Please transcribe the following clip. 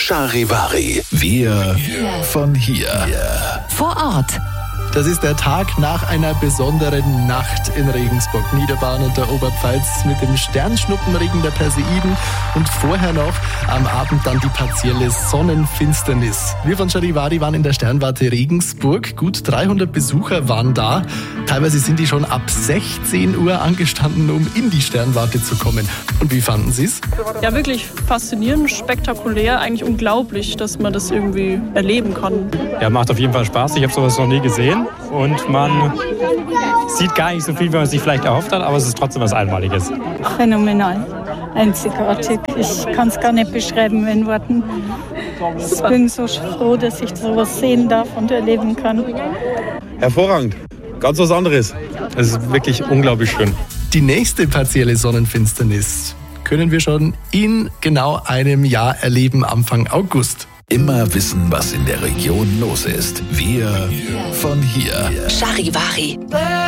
Charivari. Wir von hier. Vor Ort. Das ist der Tag nach einer besonderen Nacht in Regensburg, Niederbayern und der Oberpfalz mit dem Sternschnuppenregen der Perseiden und vorher noch am Abend dann die partielle Sonnenfinsternis. Wir von Charivari waren in der Sternwarte Regensburg. Gut 300 Besucher waren da. Teilweise sind die schon ab 16 Uhr angestanden, um in die Sternwarte zu kommen. Und wie fanden Sie es? Ja, wirklich faszinierend, spektakulär, eigentlich unglaublich, dass man das irgendwie erleben kann. Ja, macht auf jeden Fall Spaß. Ich habe sowas noch nie gesehen. Und man sieht gar nicht so viel, wie man sich vielleicht erhofft hat, aber es ist trotzdem was Einmaliges. Phänomenal, einzigartig. Ich kann es gar nicht beschreiben in Worten. Ich bin so froh, dass ich sowas sehen darf und erleben kann. Hervorragend, ganz was anderes. Es ist wirklich unglaublich schön. Die nächste partielle Sonnenfinsternis können wir schon in genau einem Jahr erleben, Anfang August. Immer wissen, was in der Region los ist. Wir von hier. Charivari.